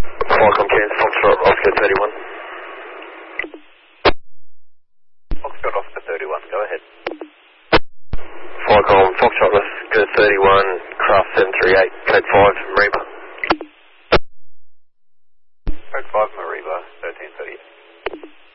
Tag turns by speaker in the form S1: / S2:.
S1: Falcon Cairns, Foxtrot, Oscar 31.
S2: Foxtrot, Oscar 31, go ahead.
S1: Falcon, Foxtrot, Oscar 31, Craft 738, Code 5, Reaper.